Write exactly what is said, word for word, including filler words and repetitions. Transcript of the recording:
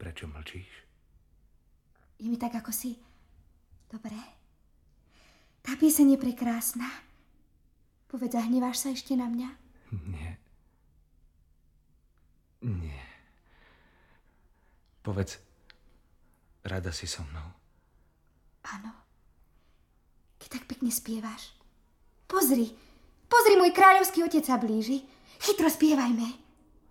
Prečo mlčíš? Je mi tak, ako si... Dobre. Tá pieseň je prekrásna. Povedz, hneváš sa ešte na mňa? Nie. Nie. Povedz, rada si so mnou? Áno. Keď tak pekne spievaš. Pozri, pozri, môj kráľovský otec sa blíži. Chytro spievajme.